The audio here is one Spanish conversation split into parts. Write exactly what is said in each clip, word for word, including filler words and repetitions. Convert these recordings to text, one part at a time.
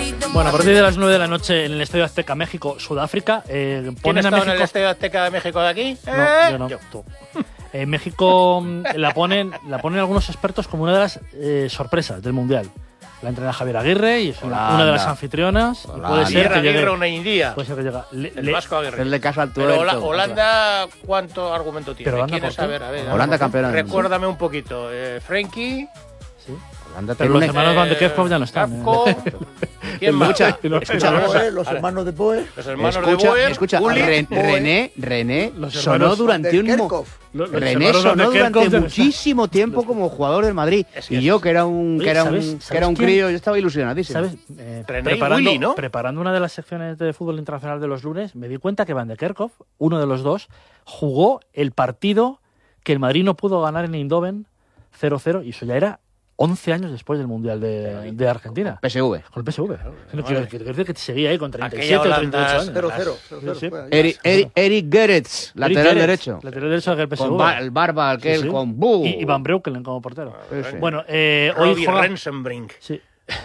Bueno, a partir de las nueve de la noche en el Estadio Azteca, México, Sudáfrica. Eh, ¿Quién ponen ha a estado México... en el Estadio Azteca de México de aquí? No, ¿Eh? yo no. Tú. En México la ponen, la ponen algunos expertos como una de las eh, sorpresas del Mundial. La entrena Javier Aguirre y es una, una de las anfitrionas. Y puede ser que Aguirre, llegue, una india. puede ser que llegue. Le, El le, Vasco Aguirre. El de casa al Pero tuerto. Hola- Holanda, ¿cuánto argumento tiene? Pero Holanda, ¿Quieres ¿por qué? saber? A ver, Holanda campeona del mundo. Recuérdame un poquito. Eh, Frenkie, sí. Holanda Pero tiene los un- hermanos Van de Kerkhove ya no están. ¿eh? Gakpo, ¿quién más? Escucha, Y los- escucha, Los- Boer, los hermanos de Boer. Los hermanos escucha, de Boer, escucha, Gullit, Ren- Boer. René, René Los sonó hermanos durante un mo- Kerkhoff. Los- los René hermanos Van sonó de durante Kerkhove ya no están. muchísimo tiempo como jugador del Madrid. Es que Y es- yo, que era un, Oye, que era un, ¿sabes- que era sabes un quién? crío, yo estaba ilusionadísimo. ¿Sabes? Eh, René y preparando, Willy, ¿no? preparando una de las secciones de fútbol internacional de los lunes, me di cuenta que Van de Kerkhove, uno de los dos, jugó el partido que el Madrid no pudo ganar en Eindhoven cero cero, y eso ya era once años después del Mundial de, de Argentina. P S V. Con el P S V. No quiero quiero decir que seguía ahí con treinta y siete Aquella o treinta y ocho Holanda- años. cero cero. cero cero Sí, sí. fue ahí. Eric, Eric, Eric Gerets, Eric lateral Gerets, derecho. Lateral derecho del P S V. Con Ba- el barba aquel, Sí, sí. con Bu. Y, y Van Breukelen como portero. Sí, sí. Bueno, eh, hoy Robbie juega... Rensenbrink. Sí.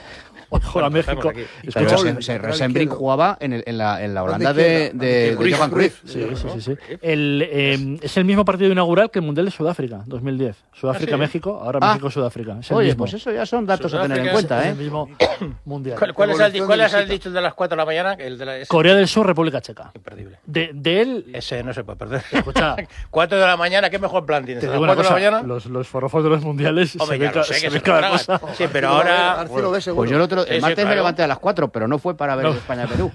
Hoy juega Bueno, México. aquí. Pero Escucha, se, Paul, se, lateral Rosenbrink izquierdo. jugaba en, el- en la, en la Holanda Banda de, izquierda, de, banda de izquierda. Johan Cruyff. Sí, sí, sí, sí. El, eh, es el mismo partido inaugural que el Mundial de Sudáfrica, dos mil diez. Sudáfrica-México, ahora Ah. México-Sudáfrica. Es el Oye, mismo. pues eso ya son datos a tener en Sudáfrica cuenta, Es ¿eh? el mismo Mundial. ¿Cuál, cuál es el, di- Evolución cuál de es el visita. dicho de las cuatro de la mañana? El de la, ese- Corea del Sur, República Checa. Imperdible. De, de él, Ese no se puede perder. escucha, cuatro de la mañana, ¿qué mejor plan tienes? te ¿A digo las una cuatro de la cosa, mañana? los, los forofos de los mundiales Hombre, se ve, ya ca- lo sé, se que ve se lo cada tragan. cosa. Sí, pero ahora... Arci lo ve seguro. Pues yo el, otro, el Ese, martes me claro. levanté a las cuatro, pero no fue para ver No. España-Perú.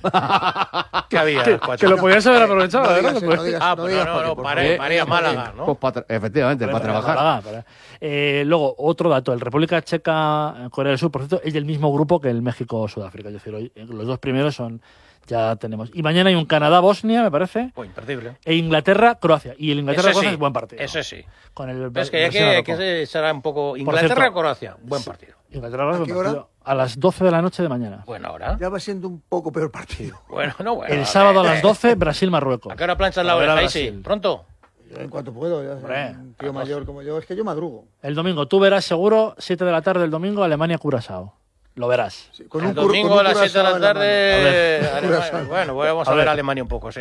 ¿Qué había? a las cuatro? Que lo podías haber aprovechado, No ¿verdad? digas, Pues- no digas, Ah, no pues digas no, por qué, no, por para, favor. para ir a Málaga, ¿no? Pues pa tra- efectivamente, para trabajar. Málaga, para- Eh, luego, otro dato. El República Checa, Corea del Sur, por cierto, es del mismo grupo que el México-Sudáfrica. Es decir, hoy eh, los dos primeros son... Ya tenemos. Y mañana hay un Canadá-Bosnia, me parece. Pues imperdible. E Inglaterra-Croacia. Y el Inglaterra-Croacia sí, es buen partido. ese sí. Con el, Es que ya Brasil que, Marruecos. que se será un poco... cierto, Inglaterra-Croacia, buen partido. Inglaterra-Croacia ¿A qué es buen hora? partido. A las doce de la noche de mañana. Buena hora. Ya va siendo un poco peor partido. Bueno, no, bueno. El sábado a las doce, Brasil-Marruecos. ¿A qué hora planchas la A ver a oreja? Ahí sí. Brasil. ¿Pronto? Yo en cuanto puedo, ya Hombre, un tío mayor como yo, es que yo madrugo. El domingo, tú verás seguro, siete de la tarde el domingo, Alemania-Curazao. Lo verás. Sí, con El un cur- domingo con a un las siete de la curazao en tarde... mano. Alemania. Curazao. Bueno, vamos a, A ver ver. a Alemania un poco, sí.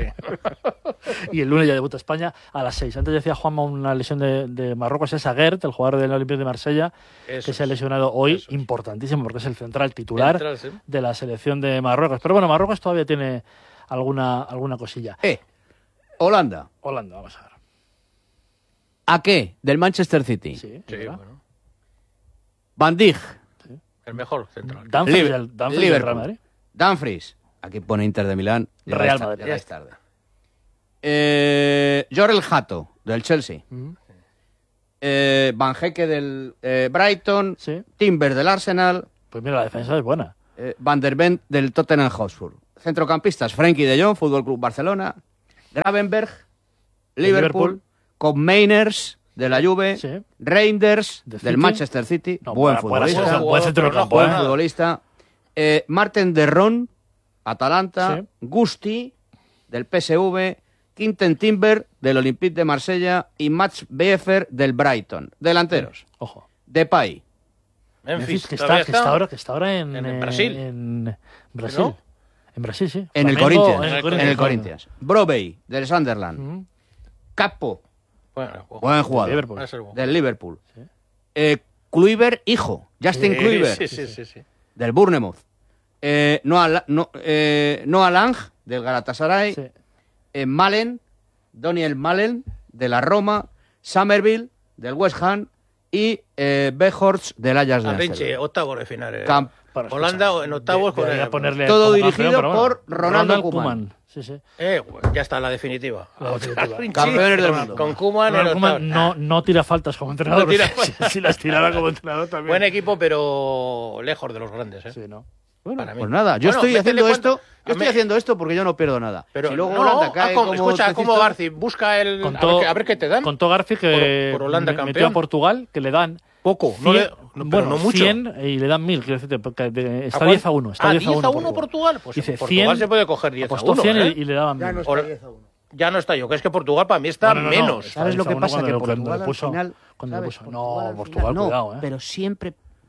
Y el lunes ya debuta España a las seis. Antes decía Juanma una lesión de, de Marruecos, es Aguert, el jugador del Olympique de Marsella, Eso que se ha es. lesionado hoy, Eso es. importantísimo, porque es el central titular Central, sí. de la selección de Marruecos. Pero bueno, Marruecos todavía tiene alguna, alguna cosilla. Eh, Holanda. Holanda, vamos a ver. ¿A qué? Del Manchester City. Sí, Sí, ¿verdad? bueno. Van Dijk. El mejor central. Dumfries, Liber- el, Dumfries del Liverpool. Real Madrid. Dumfries. Aquí pone Inter de Milán. Llegáis Real tar- Madrid. llegáis tarde. Eh, Jorel Hato, del Chelsea. Ujú. Eh, Van Hecke del eh, Brighton. Sí. Timber del Arsenal. Pues mira, la defensa es buena. eh, Van der Ven del Tottenham Hotspur. Centrocampistas, Frenkie de Jong, Fútbol Club Barcelona. Gravenberg, Liverpool. Liverpool. Con Mainers de la Juve. Sí. Reinders De del City. Manchester City. No, buen buena- buena futbolista. selección, buen centrocampo, Buen ¿eh? futbolista. Eh, Marten de Ron, Atalanta. Sí. Gusti, del P S V. Quinten Timber, del Olympique de Marsella. Y Mats Befer, del Brighton. Delanteros. Ojo. Depay. Memphis, que ¿todavía está, que está ahora, que está ahora en, En eh, Brasil. En Brasil. ¿No? En Brasil, sí. En el Flamengo, Corinthians. en el En el Corinthians. Brovey, del Sunderland. Ujú. Capo, Bueno, ojo. buen jugador. Liverpool. Va a ser bueno. Del Liverpool. Eh, Kluivert, hijo. Justin Sí, Kluivert, Sí, sí, sí, sí. del Bournemouth. Eh, Noah, La- no, eh, Noah Lang, del Galatasaray. Sí. Eh, Malen, Daniel Malen, de la Roma. Somerville, del West Ham. Y eh, Weghorst, del Ajax de A Vinci, Amsterdam. octavos de final. eh. Camp- Para Holanda escuchar. en octavos De- con debería el- ponerle Todo como dirigido campeón, pero bueno. por Ronald Koeman. Koeman. Sí, sí. Eh, bueno, ya está la definitiva. La definitiva. Vinci, Campeones del con- mundo. Con Koeman en Ronald octavos. Koeman no, no tira faltas como entrenador. No tira si, si las tirara como entrenador también. Buen equipo, pero lejos de los grandes, ¿eh? Sí, ¿no? Para mí. Pues nada, yo Bueno, estoy métele haciendo cuánto- esto. a Yo estoy mí- haciendo esto porque yo no pierdo nada. Pero si luego no, Holanda ah, cae como- como escucha, decís como tú, Garci, busca el... a, Contó, ver, qué- a ver qué te dan. Contó Garci que Por- por Holanda me- campeón. metió a Portugal, que le dan Poco, no cien, le- no, pero bueno, no mucho. cien y le dan mil. Quiero decirte, porque de- está cuál? diez a uno. Está Ah, diez a uno. Portugal. Portugal. Pues Dice en Portugal cien, se puede coger diez a apostó uno, cien ¿eh? y, y le daban Ya mil. no está Ahora- diez a uno. Ya no está yo, que es que Portugal para mí está No, no, no, no. menos. Está ¿Sabes lo diez a que uno pasa? cuando Que lo- cuando Portugal lo al puso- final... cuando lo ¿sabes? puso. No, al Portugal, final- no, cuidado, ¿eh? pero siempre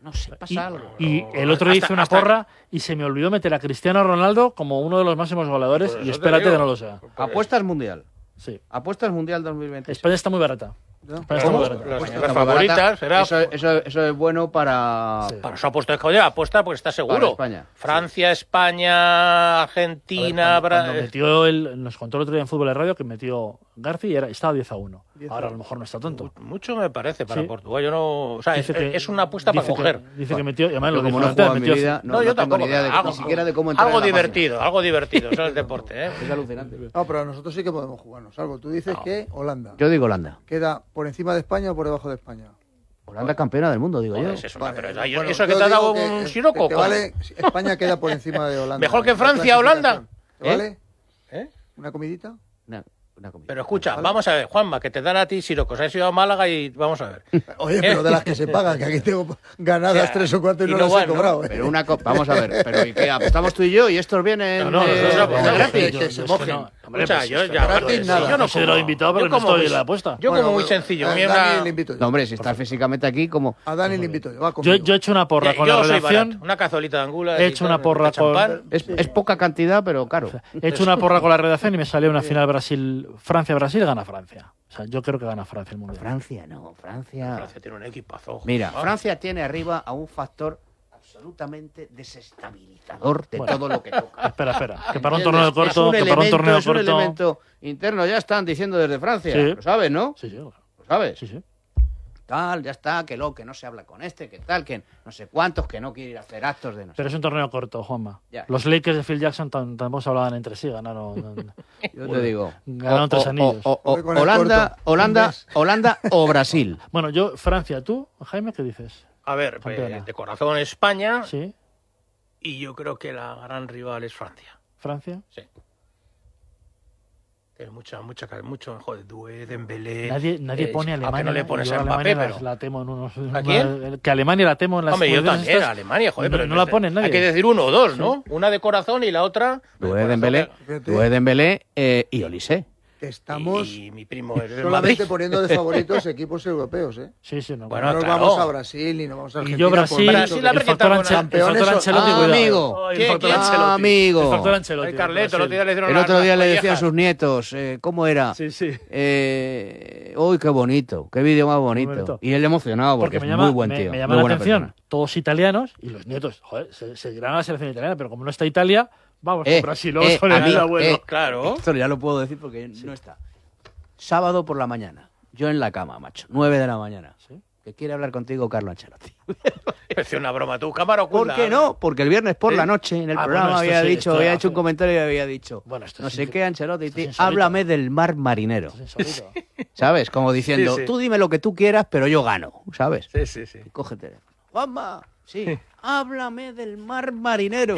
No sé, pasa Y, algo. y el otro día Hasta- hice una hasta- porra y se me olvidó meter a Cristiano Ronaldo como uno de los máximos goleadores Pues y eso te espérate digo. que no lo sea. Apuestas mundial. Sí. Apuestas mundial dos mil veinte. España está muy barata. ¿No? España está ¿Cómo? muy barata. Las, Apuestas las muy barata. favoritas será Eso, eso, eso es bueno para... Sí. para su apuesta. Joder, apuesta porque está seguro. Para España. Francia, España, A ver, Argentina, cuando, cuando Bra- metió el, nos contó el otro día en Fútbol de Radio que metió Garci y era, estaba diez a uno. diez a Ahora a uno. lo mejor no está tonto. Mucho me parece para Sí. Portugal. Yo no, o sea, es, Dice que- es una apuesta para dice que- coger. dice que metió, y además Yo lo como dijo no he antes, jugado en mi metió- vida, no, No, yo no tengo tampoco. ni idea de, algo, ni siquiera de cómo entrar algo en la página. divertido, algo divertido. Eso es el deporte, ¿eh? Es alucinante. No, pero nosotros sí que podemos jugarnos algo. Tú dices No. que Holanda Yo digo Holanda. queda por encima de España o por debajo de España. Holanda es campeona del mundo, digo yo. Joder, es una- Vale, pero yo- bueno, eso que yo te ha digo dado que- un que- siroco. que ¿cómo? vale, España queda por encima de Holanda. Mejor que La Francia, Holanda. clasificación. ¿Te ¿Eh? vale? ¿Eh? ¿Una comidita? Una, una comida. Pero escucha, Vale. vamos a ver, Juanma, que te dan a ti sirocos. Has ido a Málaga y vamos a ver. Oye, pero de las que se pagan, que aquí tengo ganadas O sea, tres o cuatro y, y no no las van, he ¿no? cobrado. ¿eh? Pero una co- vamos a ver, pero ¿y qué? Apostamos tú y yo y estos vienen No, no, eh, nosotros apostamos. de gratis. Que- Yo- que yo se es que mojen. no. Hombre, Escucha, pues, yo es que ya, gratis yo nada. no Yo considero como- invitado, pero yo no como estoy muy- en la apuesta. Yo Bueno, como muy bueno, sencillo. A mira Dani una- le invito yo. No, hombre, si estás físicamente aquí, como... A Dani le invito yo. Va Yo, conmigo. yo he hecho una porra Eh, con yo la soy redacción. barato. Una cazolita de angulas. He y hecho tal, una porra de champán. con- Es, es poca cantidad, pero caro. He hecho una porra con la redacción y me salió una final Brasil, Francia-Brasil, gana Francia. O sea, yo creo que gana Francia el mundial. Francia, no, Francia... Francia tiene un equipazo. Mira, Ah. Francia tiene arriba a un factor absolutamente desestabilizador de Bueno. todo lo que toca. Espera, espera. Que para un ¿Entiendes? torneo corto, es un que para un elemento- torneo es un corto. elemento interno, ya están diciendo desde Francia. Sí. Lo sabes, ¿no? Sí, sí, claro. Lo sabes. Sí, sí. Tal, ya está, que lo que no se habla con este, que tal, que no sé cuántos, que no quiere ir a hacer actos de no sé. Pero es un torneo corto, Juanma. Ya. Los Lakers de Phil Jackson tam- tampoco se hablaban entre sí, ganaron. Yo te digo. Ganaron o- tres o- anillos. o- o- Voy con el Holanda, corto. Holanda, Un mes. Holanda o Brasil. Bueno, yo, Francia, ¿tú, Jaime, qué dices? A ver, Campeona. eh, de corazón España. Sí, Y yo creo que la gran rival es Francia. Francia. Sí. Tiene mucha, mucha, mucho, joder, Doué, Dembélé. Nadie, nadie eh, pone a aunque Alemania. no le pones yo a Alemania Mbappé, la- pero... la temo en unos. ¿A quién? Que Alemania la temo en las. Hombre, yo competiciones también, estas. Alemania, joder, No, pero... no la pone nadie. Hay que decir uno o dos, ¿no? Una de corazón y la otra... Due Dembélé, Fíjate. Due Dembélé eh, y Olise. Que estamos Y, y mi primo es del solamente Madrid. poniendo de favoritos equipos europeos, ¿eh? Sí, sí, no. Bueno, No nos claro. vamos a Brasil ni nos vamos a Y Argentina. yo por Brasil, mucho Brasil, que- a el ver qué factor, tal, Anche- el campeones factor son- Ancelotti, Ah, cuidado. amigo. Ay, el ¿Quién- factor quién? Ancelotti. Amigo. El factor Ancelotti. Ay, Carleto, el otro día le hicieron El la- otro día las le decía a collejas. sus nietos, eh, ¿cómo era? Sí, sí. Eh, uy, qué bonito, qué vídeo más bonito. bonito. Y él emocionado porque, Porque me es llama, muy buen me, tío. me muy llama la buena atención, persona. todos italianos y los nietos, joder, se, seguirán a la selección italiana, pero como no está Italia, vamos Eh, con Brasil, vamos eh, con el amigo, abuelo. eh, Claro. Esto ya lo puedo decir porque no está. Sábado por la mañana, yo en la cama, macho, nueve de la mañana. Sí. Que quiere hablar contigo Carlo Ancelotti. Parece una broma, tú, cámara ¿Por oculta. qué no? Porque el viernes por ¿Sí? la noche en el Ah, programa bueno, esto había sí, dicho, esto- había hecho un comentario y había dicho, Bueno, esto no es sé incre- qué, Ancelotti, esto es ti- insólito. háblame del mar marinero. Es insólito. ¿Sabes? Como diciendo, Sí, sí. tú dime lo que tú quieras, pero yo gano, ¿sabes? Sí, sí, sí. Cógete. Juanma, sí, háblame del mar marinero.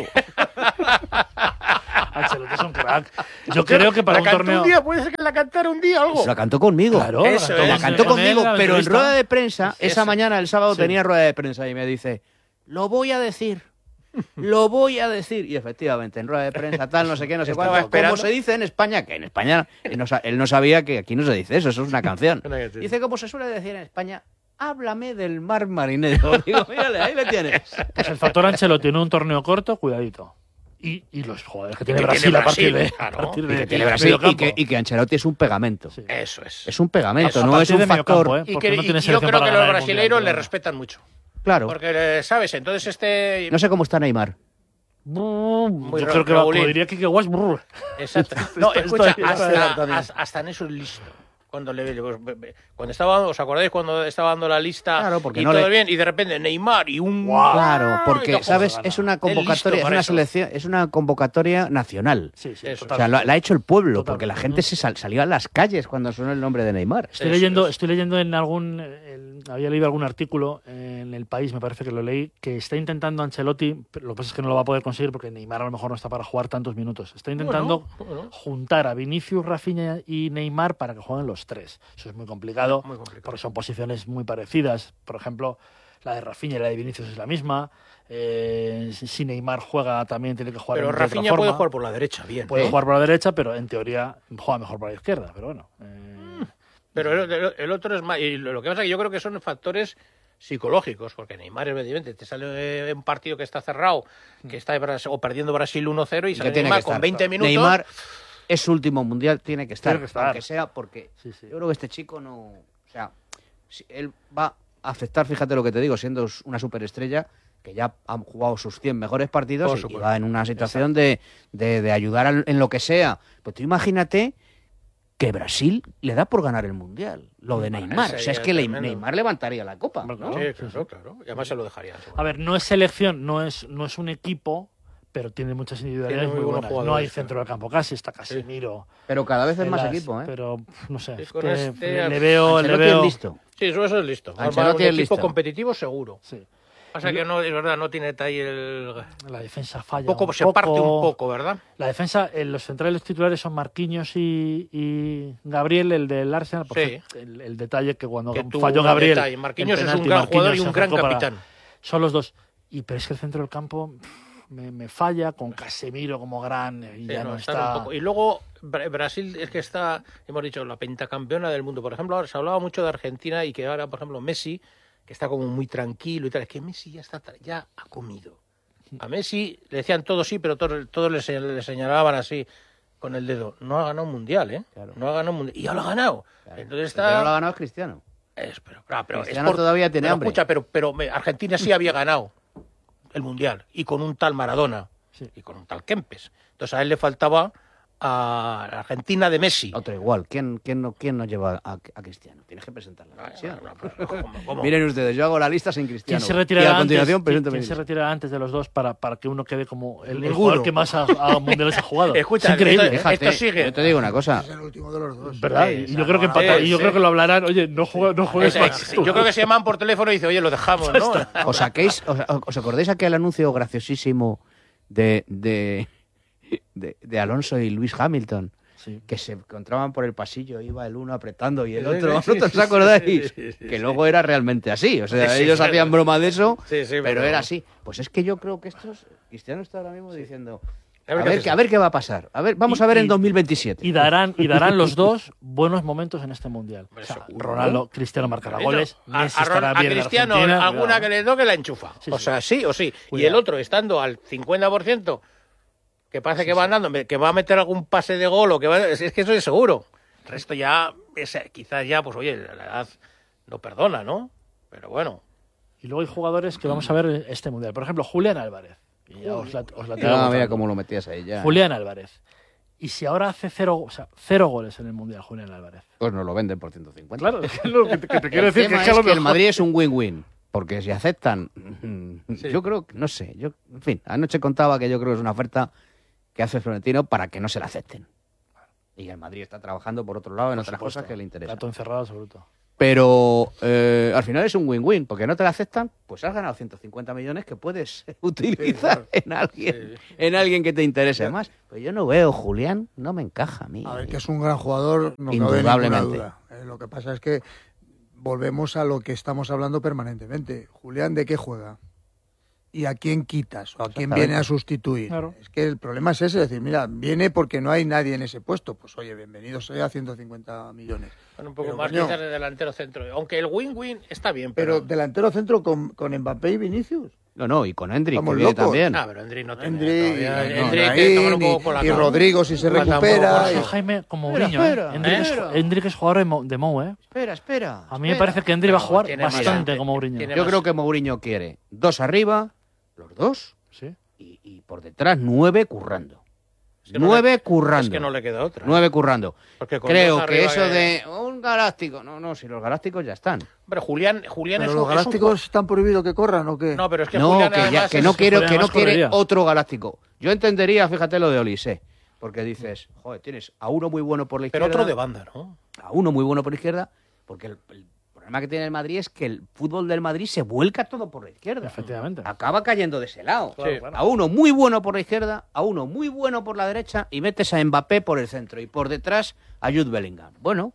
Ancelotti es un crack. Yo creo que para ¿La un cantó torneo... un día? ¿Puede ser que la cantara un día algo? Se la cantó conmigo. Claro, Eso la es. La Con cantó él, conmigo, la pero en entrevista. rueda de prensa, Sí, esa eso. mañana, el sábado, Sí. tenía rueda de prensa y me dice, lo voy a decir, lo voy a decir. Y efectivamente, en rueda de prensa, tal, no sé qué, no sé Estaba cuánto. Como esperando. se dice en España, que en España él no, sa- él no sabía que aquí no se dice eso, eso es una canción. Una canción. Dice, como se suele decir en España, háblame del mar marinero. Digo, mírale, ahí le tienes. Pues el factor Ancelotti en un torneo corto, cuidadito. Y, y los jugadores que tiene que Brasil tiene a partir de, Brasil, claro. a partir Y de que tiene de Brasil y mediocampo. que, y que Ancelotti es un pegamento. Sí. Eso es. Es un pegamento, A no es partir un de factor. mediocampo, ¿eh? Y, Porque que, no y tiene yo selección creo para que los ganar el brasileiros Mundial, le pero- respetan mucho. Claro. Porque, ¿sabes? Entonces este... No sé cómo está Neymar. Brrr, Muy Yo creo que va, como regulín. diría Kike Guas, brrr. Exacto. No, Esto- escucha, esto- esto- hasta, también. hasta, hasta en eso es listo. Cuando le cuando estaba, ¿os acordáis cuando estaba dando la lista? Claro, porque y no todo le- bien y de repente Neymar y un Claro, y porque, todo, ¿sabes? gana. Es una Es listo convocatoria, es para una eso. selección, es una convocatoria nacional. Sí, sí, Eso. O total. sea, lo- la ha hecho el pueblo, Total. porque la gente se sal- salió a las calles cuando sonó el nombre de Neymar. Estoy Eso leyendo, es. estoy leyendo en algún, el- había leído algún artículo en El País, me parece que lo leí, que está intentando Ancelotti, pero lo que pasa es que no lo va a poder conseguir porque Neymar a lo mejor no está para jugar tantos minutos. Está intentando Bueno, bueno. juntar a Vinicius, Rafinha y Neymar para que jueguen los tres. Eso es muy complicado, Muy complicado. porque son posiciones muy parecidas. Por ejemplo, la de Rafinha y la de Vinicius es la misma. Eh, si si Neymar juega también tiene que jugar Pero de otra Rafinha forma. puede jugar por la derecha, bien. Puede ¿eh? jugar por la derecha, pero en teoría juega mejor por la izquierda. Pero bueno. eh, Pero el, el- el otro es más. Y lo lo que pasa es que yo creo que son factores psicológicos, porque Neymar, evidentemente, te sale un partido que está cerrado, que está o perdiendo Brasil uno cero y sale tiene Neymar que con estar. veinte minutos. Neymar es su último mundial, tiene que estar, Tiene que estar. aunque sea porque Sí, sí. yo creo que este chico no, o sea, si él va a aceptar, fíjate lo que te digo, siendo una superestrella que ya han jugado sus cien mejores partidos Por y supuesto. va en una situación de, de, de ayudar al- en lo que sea. Pues tú imagínate que Brasil le da por ganar el mundial, lo de Bueno, Neymar. ese O sea, es ya que es Le- tremendo. Neymar levantaría la copa, Hombre, ¿no? Sí, Sí, claro, claro. Y además se lo dejarían. seguro. A ver, no es selección, no es, no es un equipo, pero tiene muchas individualidades Tiene muy muy buenos buenas. No hay jugadores, centro del campo casi, está Casemiro. Pero cada vez es más Velas, equipo, ¿eh? Pero pf, no sé, Sí, es con que este- le, le veo, le Ancelotti veo. es listo. Sí, eso, eso es listo. Ancelotti Armar un es equipo listo. competitivo seguro. Sí. Pasa que no, es verdad, no tiene ahí el... La defensa falla. Poco, un se parte un poco, ¿verdad? La defensa, eh, los centrales titulares son Marquinhos y, y Gabriel, el del Arsenal. Por Sí. cierto, el, el detalle que cuando Que tuvo falló un Gabriel. detalle. Marquinhos el es un penalti, gran Marquinhos jugador y se un gran acercó para- capitán. Son los dos. Y pero es que el centro del campo pff, me, me falla con Casemiro como gran y Sí, ya no, no están está. un poco- Y luego Bra- Brasil es que está, hemos dicho, la pentacampeona del mundo. Por ejemplo, ahora se hablaba mucho de Argentina y que ahora, por ejemplo, Messi, que está como muy tranquilo y tal. Es que Messi ya está, tra- ya ha comido. A Messi le decían todos sí, pero todos, todos le, se- le señalaban así con el dedo. No ha ganado un mundial, ¿eh? Claro. No ha ganado un mundial. Y ya lo ha ganado. Claro. Entonces El que no lo ha está... ganado es Cristiano. Es, pero, ah, pero es Cristiano por- todavía tiene pero hambre. Escucha, pero, pero me- Argentina sí había ganado el mundial. Y con un tal Maradona. Sí. Y con un tal Kempes. Entonces a él le faltaba a la Argentina de Messi. Otro igual. ¿Quién, quién, no, quién nos lleva a, a Cristiano? Tienes que presentar la Ah, versión. bueno, pero ¿cómo- cómo? Miren ustedes, yo hago la lista sin Cristiano. ¿Quién se y a retirará continuación antes, presento ¿quién mi se lista. retirará antes de los dos para, para que uno quede como el, el Ninguno. jugador que más a, a mundiales ha jugado? Escucha, es increíble, esto- ¿eh? esto Fíjate, sigue. Yo te digo una cosa. Es el último de los dos. ¿Verdad? Sí, y esa yo creo que no, empata- sí, y yo sí. creo que lo hablarán. Oye, no, juega, no juegues Es- más. es- tú. yo creo que se llaman por teléfono y dicen, oye, lo dejamos, ¿no? ¿Os, saquéis, os, os acordáis aquel anuncio graciosísimo de, de, de, de Alonso y Luis Hamilton? Sí. Que se encontraban por el pasillo, iba el uno apretando y el Sí, otro. sí, sí, ¿Vosotros sí, os acordáis? sí, sí, sí, Que sí. luego era realmente así. O sea, Sí, sí, ellos claro. hacían broma de eso, Sí, sí, pero pero- era así. Pues es que yo creo que estos. Cristiano está ahora mismo diciendo. A A ver qué ver, haces. que- a ver qué va a pasar. A ver, vamos Y- a ver y- en dos mil veintisiete. Y darán, y darán los dos buenos momentos en este mundial. Hombre, O sea, seguro. Ronaldo, Cristiano marcará goles, a, Messi a estará Ron- a bien en Cristiano, Argentina, alguna cuidado. que le toque la enchufa. Sí, o sí. sea, sí o sí. Y Cuidado. el otro, estando al cincuenta por ciento, que parece que va andando, que va a meter algún pase de gol o que va, es, es que eso es seguro. El resto ya, es- quizás ya, pues oye, la edad no perdona, ¿no? Pero bueno. Y luego hay jugadores que vamos a ver en este mundial. Por ejemplo, Julián Álvarez. Y ya os la, os la tiro Ah, botando. mira cómo lo metías ahí ya. Julián Álvarez. Y si ahora hace cero, o sea, cero goles en el mundial, Julián Álvarez. Pues nos lo venden por ciento cincuenta. Claro, es que lo que te, que te quiero El decir tema que, es que a es lo que el mejor- Madrid es un win-win. Porque si aceptan, Sí. yo creo que, no sé, yo, en fin, anoche contaba que yo creo que es una oferta que hace Florentino para que no se la acepten. Y el Madrid está trabajando por otro lado en Por otras supuesto. cosas que le interesan. Gato encerrado, absoluto. Pero eh, al final es un win-win, porque no te la aceptan, pues has ganado ciento cincuenta millones que puedes utilizar en alguien en alguien que te interese más. Pues yo no veo, Julián, no me encaja a mí. A ver, que es un gran jugador, no cabe ninguna Indudablemente. duda. Eh, lo que pasa es que volvemos a lo que estamos hablando permanentemente. Julián, ¿de qué juega? ¿Y a quién quitas? ¿O a quién Exactamente. viene a sustituir? Claro. Es que el problema es ese, es decir, mira, viene porque no hay nadie en ese puesto. Pues oye, bienvenido sea a ciento cincuenta millones. Bueno, un poco Pero, más coño, quizás de delantero centro. Aunque el win-win está bien, Pero pero... delantero centro con, con Mbappé y Vinicius. No, no, y con Hendrik, que Estamos viene locos. también. Ah, pero Endri no tiene Endri, todavía. y, Endri hay que Naín, tomarlo un poco con la y calma. Rodrigo si se Igual recupera. tampoco, y- Ojo, Jaime, como Espera, Mourinho, ¿eh? espera. Endrick, ¿Eh? es, Endrick es jugador de, Mo- de Mou, ¿eh? Espera, espera. A mí me espera. parece que Endrick va a Pero jugar tiene más- bastante como Mourinho. tiene Yo más- creo que Mourinho quiere dos arriba, los dos, Sí. y, y por detrás nueve currando. Es que no nueve le- currando. Es que no le queda otra. Nueve currando. Porque con Creo dos que arriba eso de un galáctico... No, no, si los galácticos ya están. Hombre, Julián, Julián ¿Pero es los un- es un galácticos están prohibidos que corran o qué? No, pero es que No, Julián que, ya, además que es- no, quiero, Julián que no además quiere correría. otro galáctico. Yo entendería, fíjate lo de Olise. Porque dices, joder, tienes a uno muy bueno por la Pero izquierda. otro de banda, ¿no? A uno muy bueno por la izquierda. Porque el, el problema que tiene el Madrid es que el fútbol del Madrid se vuelca todo por la izquierda. Efectivamente. Acaba cayendo de ese lado. Sí. A uno muy bueno por la izquierda, a uno muy bueno por la derecha y metes a Mbappé por el centro y por detrás a Jude Bellingham. Bueno,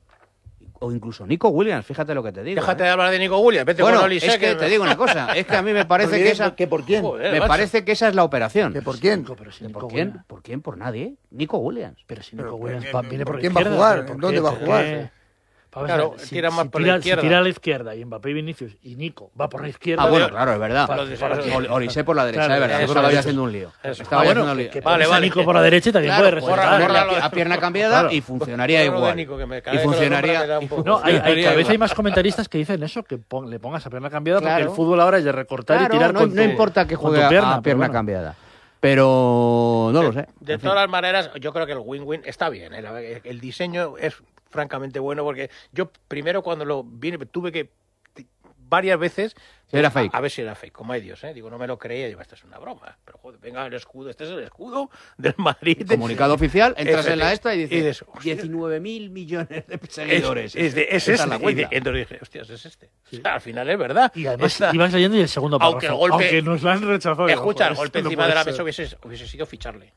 o incluso Nico Williams, fíjate lo que te digo. Déjate ¿eh? de hablar de Nico Williams, vete Bueno, con Olise. es que te digo una cosa, es que a mí me parece ¿Por que qué? esa, ¿Que por quién? Joder, me macho. parece que esa es la operación. ¿Que por quién? Nico, pero si Nico ¿Por quién? Williams- ¿Por quién? Por nadie. Nico Williams. Pero si Nico Pero, Williams ¿qué- va- qué- viene por por la quién va a izquierda, jugar? pero ¿por ¿En dónde qué? va a ¿Por jugar? qué? A ver, Claro, si, tira más si por tira, la izquierda. Si tira a la izquierda y Mbappé y Vinicius y Nico va por la izquierda. Ah, bueno, claro, es verdad. Para- para- Oli- Olise por la derecha, Claro, es verdad. eso, Estaba eso. ya haciendo un lío. Eso. Estaba Ah, ya bueno, haciendo un que, lío. que Vale, pones a vale. Nico por la derecha y también Claro, puede pues recortar. borra- ponerle a, borra- pi- a pierna cambiada Claro. y funcionaría Borra lo de igual. Nico, que me- Y cada vez que lo funcionaría- nombra me da un y poco- No, hay, hay- funcionaría cada vez hay igual. más comentaristas que dicen eso, que pon- le pongas a pierna cambiada Claro. porque el fútbol ahora es de recortar Claro, y tirar no, con no tu- importa que con tu juegue a- pierna, a pero pierna bueno. cambiada. Pero no lo sé. De En fin. todas las maneras, yo creo que el win-win está bien. El, el diseño es francamente bueno porque yo primero cuando lo vi tuve que varias veces Era a, fake. a ver si era fake, como ellos, ¿eh? Digo, no me lo creía, digo, esto es una broma. Pero joder, venga el escudo, este es el escudo del Madrid. Comunicado oficial, entras Efecti- en la esta y y dices dices, hostia. diecinueve mil millones de Es, seguidores. es, de- es Esa este. la Y de- cuenta. entonces dije, hostias, es este. O sea, al final es verdad. Y además Esta- ibas leyendo y el segundo párrafo. Aunque el golpe- Aunque nos lo han rechazado. digo, escucha, el joder, golpe esto no encima puede de la ser. mesa hubiese, hubiese sido ficharle.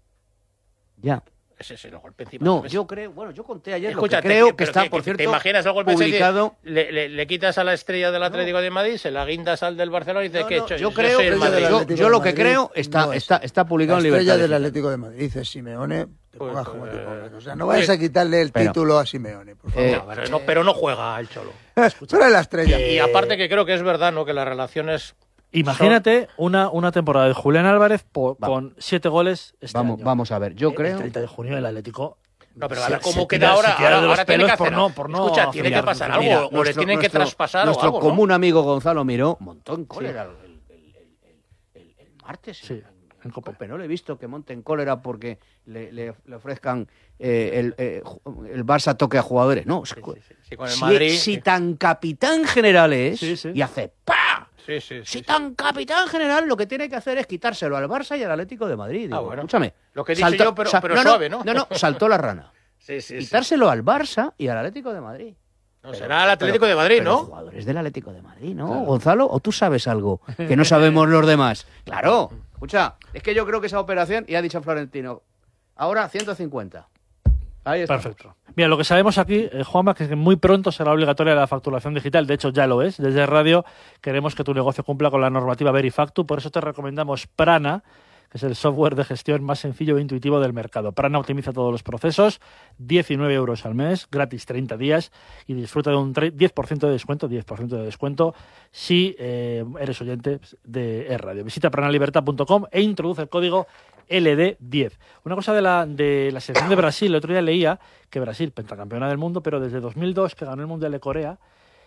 Ya. Ese es el golpe encima de No, la mesa. yo creo, bueno, yo conté ayer Escucha, lo que te- creo que pero está, que- por que cierto, ¿te imaginas el golpe ese? publicado. Le, le- le quitas a la estrella del Atlético de Madrid, se la guindas al del Barcelona y dices No, que no, yo creo soy el que Madrid. del yo, Atlético yo de lo que Madrid creo está, no es. está, está publicado La en estrella libertad. del digital. Atlético de Madrid es Simeone. Te Pues, pongas como te eh, pongas. O sea, no vayas a quitarle el pero- título a Simeone, por favor. Eh, No, pero, no, pero no juega el Cholo. Pero es la estrella. Y aparte que creo que es verdad, ¿no? Que las relaciones... Imagínate una, una temporada de Julián Álvarez po- Va. con siete goles este Vamos, año. vamos a ver. Yo El creo. treinta de junio el Atlético. No, pero se- ahora se cómo tira- queda ahora, se tira ahora, de los ahora tiene que pelos por hacer... no- por no Escucha, tiene que afiliar. pasar algo, Mira, o le nuestro- tienen que nuestro- traspasar o Nuestro algo, ¿no? común amigo Gonzalo Miró montó en cólera el, el- el- el- el- el martes. Sí, en, en Cope. Cope. No le he visto que monte en cólera porque le, le- le ofrezcan eh, el, eh, ju- el Barça toque a jugadores. No, Sí, sí, sí, sí, con el si, Madrid... si tan capitán general es Sí, sí. y hace ¡pa! Sí, sí, sí, Si sí. tan capitán general lo que tiene que hacer es quitárselo al Barça y al Atlético de Madrid. Digo, Ah, bueno. Escúchame. Lo que he dicho yo, pero- pero suave, ¿no? No, no, saltó la rana. Sí, sí, sí. Quitárselo al Barça y al Atlético de Madrid. No, será el Atlético de Madrid, Pero ¿no? jugadores del Atlético de Madrid, ¿no? Gonzalo, ¿o tú sabes algo que no sabemos los demás? Claro. Escucha, es que yo creo que esa operación, y ha dicho Florentino, ahora ciento cincuenta. Ahí está. Perfecto. Mira, lo que sabemos aquí, eh, Juanma, que es que muy pronto será obligatoria la facturación digital. De hecho, ya lo es. Desde Radio queremos que tu negocio cumpla con la normativa Verifactu. Por eso te recomendamos Prana, que es el software de gestión más sencillo e intuitivo del mercado. Prana optimiza todos los procesos, diecinueve euros al mes, gratis treinta días y disfruta de un tre- diez por ciento de descuento, diez por ciento de descuento si eh, eres oyente de E-Radio. Visita pranalibertad punto com e introduce el código L D diez. Una cosa de la, de la selección de Brasil, el otro día leía que Brasil, pentacampeona del mundo, pero desde dos mil dos, que ganó el Mundial de Corea,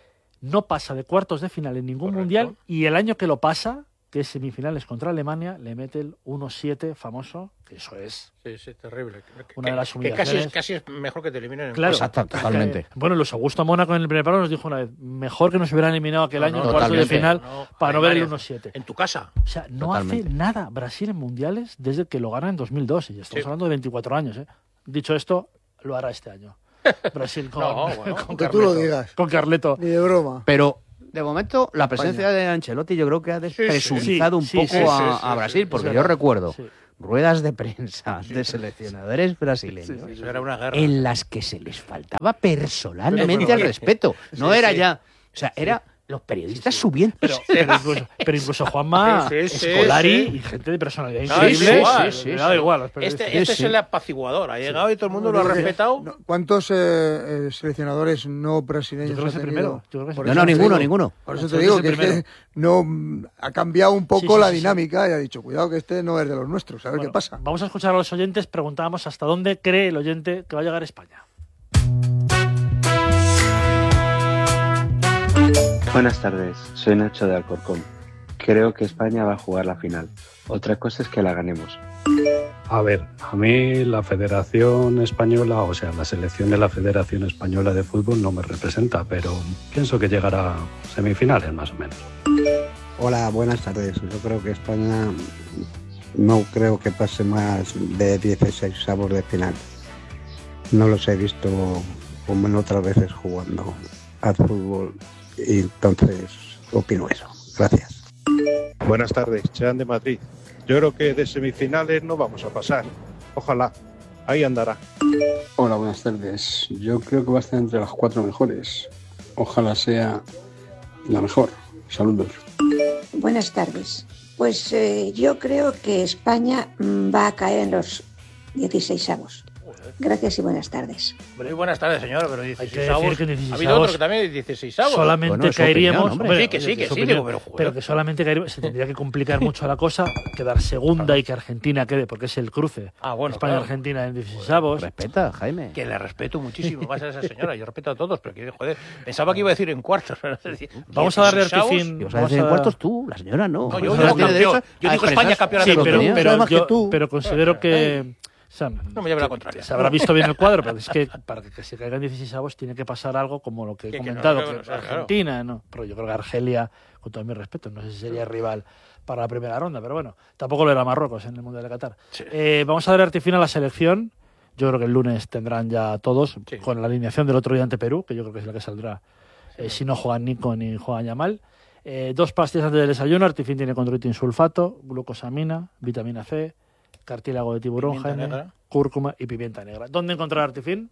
no pasa de cuartos de final en ningún Correcto. mundial, y el año que lo pasa, que es semifinales contra Alemania, le mete el uno siete famoso, que eso es. Sí, sí, terrible. Una Que- de las que casi es, humillaciones. casi es mejor que te eliminen en Claro. Exacto, totalmente. Eh, bueno, Luis Augusto Mónaco en el primer paro nos dijo una vez, mejor que nos hubieran eliminado aquel No, año no, en cuartos de totalmente. final No, para no ver el Alemania, uno siete. En tu casa. O sea, no Totalmente. hace nada Brasil en mundiales desde que lo gana en dos mil dos, y ya estamos Sí. hablando de veinticuatro años. ¿eh? Dicho esto, lo hará este año. Brasil con, No, bueno, con Que tú lo Carleto. digas. Con Carleto. Ni de broma. Pero, de momento, la presencia de Ancelotti yo creo que ha despresurizado Sí, sí, un poco sí, sí, a, sí, a sí, Brasil, sí, porque es yo verdad. recuerdo Sí. ruedas de prensa de seleccionadores brasileños Eso era una guerra. en las que se les faltaba personalmente Pero- al respeto. No Sí, era sí. ya... O sea, era los periodistas subiendo. Pero, pero, incluso, pero incluso Juanma, Sí, sí, sí, Scolari sí. y gente de personalidad No, increíble, es igual, sí, sí, le sí. da igual. a los periodistas. Este, este Sí, es sí. el apaciguador. Ha llegado y todo el mundo lo ha respetado. No, ¿Cuántos eh, eh, seleccionadores no brasileños Yo creo que ha es el tenido? primero. Yo creo que es el Por No, eso no, te ninguno, digo- ninguno. Por eso Yo te creo digo que que es es el que no mm, ha cambiado un poco Sí, sí, la sí, sí. dinámica y ha dicho, cuidado que este no es de los nuestros, a ver Bueno, qué pasa. Vamos a escuchar a los oyentes. Preguntábamos hasta dónde cree el oyente que va a llegar España. Buenas tardes, soy Nacho de Alcorcón. Creo que España va a jugar la final. Otra cosa es que la ganemos. A ver, a mí la Federación Española, o sea, la selección de la Federación Española de Fútbol no me representa, pero pienso que llegará a semifinales más o menos. Hola, buenas tardes. Yo creo que España no creo que pase más de dieciséis avos de final. No los he visto como en otras veces jugando al fútbol y entonces opino eso. Gracias. Buenas tardes, Chan de Madrid. Yo creo que de semifinales no vamos a pasar. Ojalá. Ahí andará. Hola, buenas tardes. Yo creo que va a estar entre las cuatro mejores. Ojalá sea la mejor. Saludos. Buenas tardes. Pues eh, yo creo que España mm, va a caer en los dieciséisavos. Gracias y buenas tardes. Muy buenas tardes, señora, pero Hay dieciséis que decir avos. que en dieciséis Ha habido otro avos que también dieciséis avos. solamente Bueno, es su caeríamos. opinión, hombre. hombre, Sí, que sí, es que su sí, opinión, digo, pero, joder. pero que solamente caeríamos. Se tendría que complicar mucho la cosa, quedar segunda y que Argentina quede, porque es el cruce. Ah, bueno, España-Argentina en dieciséis avos. Respeta, Jaime. Que le respeto muchísimo más a esa señora. Yo respeto a todos, pero que, joder, pensaba que iba a decir en cuartos. Pero Vamos a darle dieciséis avos. artifin. Y vas a vamos decir en a- cuartos tú, la señora no. No, yo Pues digo ahora tiene campeón. derecho Yo a digo España expresarse. campeona Sí, del pero, mundo. pero, Además que yo, tú. pero considero que. O sea, No me lleve la contraria. se habrá visto bien el cuadro, pero es que para que se caigan dieciséis avos tiene que pasar algo como lo que he Que- que no, comentado, que que no, claro. Argentina, no, pero yo creo que Argelia, con todo mi respeto, no sé si sería rival para la primera ronda, pero bueno, tampoco lo era Marruecos en el Mundial de Qatar. Sí. Eh, vamos a dar arte fin a la selección. Yo creo que el lunes tendrán ya todos, Sí. con la alineación del otro día ante Perú, que yo creo que es la que saldrá eh, si no juegan Nico ni juegan Yamal. Eh, dos pastillas antes del desayuno, Artifin tiene condroitin sulfato, glucosamina, vitamina C, cartílago de tiburón, Pimienta Jaime, negra. cúrcuma y pimienta negra. ¿Dónde encontrar Artifin?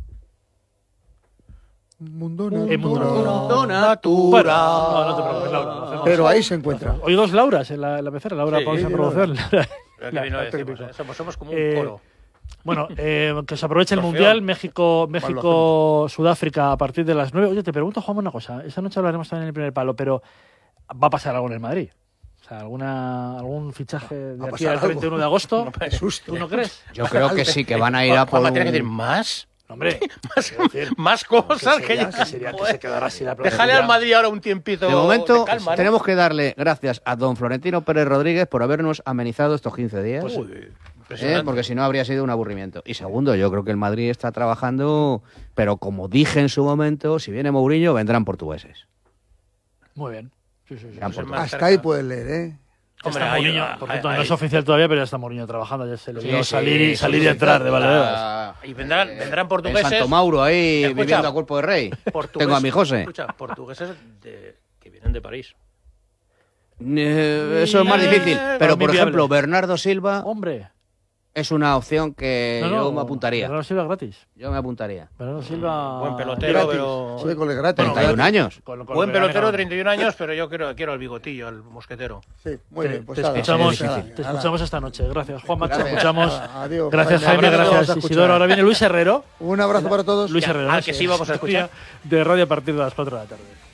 Mundo En Mundo natural. Natural. Bueno, no, no te preocupes, Laura. lo hacemos. Pero ahí se encuentra. Hoy dos Lauras en la, en la pecera, Laura Sí, Pons en sí, producción. Pero La- que no la decimos, técnica. ¿eh? somos, somos como un Eh, coro. Bueno, eh, que se aproveche el Trofeo. Mundial, México, México, Sudáfrica a partir de las nueve. Oye, te pregunto, Juan, una cosa. Esa noche hablaremos también en el primer palo, pero ¿va a pasar algo en el Madrid? O sea, alguna, algún fichaje de Va a aquí pasar al algo. treinta y uno de agosto. Qué susto. ¿Tú no crees? Yo creo que sí, que van a ir a por Juanma, tiene que decir un... más. Hombre, Más, quiero decir, más cosas que, sería, ya. que sería que se quedara así la Déjale al Madrid ahora un tiempito De momento, de calma, ¿no? tenemos que darle gracias a don Florentino Pérez Rodríguez por habernos amenizado estos quince días. Uy, ¿eh? impresionante. Porque si no habría sido un aburrimiento. Y segundo, yo creo que el Madrid está trabajando, pero como dije en su momento, si viene Mourinho, vendrán portugueses. Muy bien. Sí, sí, sí. Vendrán Pues el portugueses. más Hasta cerca. ahí puedes leer, ¿eh? Ya Hombre, está hay- Mourinho, hay- por cierto, hay- no es oficial todavía, pero ya está Mourinho trabajando. Ya se le Sí, vio sí, salir y, sí, salir sí, y entrar de sí, Valdeorras. ah, Y vendrán, eh, vendrán En portugueses. Santo Mauro, ahí, Escucha, viviendo a cuerpo de rey. portugués- Tengo a mi José. Escucha, portugueses de- que vienen de París. Eh, Eso es más difícil. Para Pero, mí por viable. ejemplo, Bernardo Silva Hombre. es una opción que No, no, yo me apuntaría. Bernardo Silva gratis. Yo me apuntaría. Bernardo Silva. Buen pelotero, Gratis. pero... Joder, con el gratis. treinta y un años. Con- con Buen lo que gana pelotero, cada- treinta y un años, pero yo quiero, quiero al bigotillo, al mosquetero. Sí, muy Te, bien. Pues te nada, escuchamos, nada, te nada. escuchamos esta noche. Gracias, Juan Macho. Gracias. Escuchamos. Adiós, Gracias, Jaime. Jaime. Abrazo, vamos a Gracias, escuchar. Isidoro. Ahora viene Luis Herrero. Un abrazo para todos. Luis Ya, Herrero. al ¿no? que sí vamos a escuchar. De radio a partir de las cuatro de la tarde.